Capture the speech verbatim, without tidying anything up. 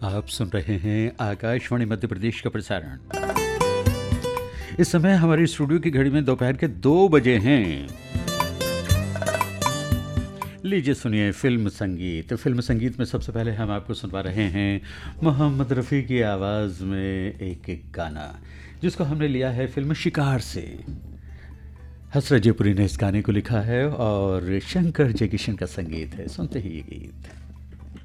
आप सुन रहे हैं आकाशवाणी मध्य प्रदेश का प्रसारण। इस समय हमारे स्टूडियो की घड़ी में दोपहर के दो बजे हैं। लीजिए सुनिए फिल्म संगीत। फिल्म संगीत में सबसे पहले हम आपको सुनवा रहे हैं मोहम्मद रफ़ी की आवाज़ में एक एक गाना, जिसको हमने लिया है फिल्म शिकार से। हसरत जयपुरी ने इस गाने को लिखा है और शंकर जयकिशन का संगीत है। सुनते ही ये गीत।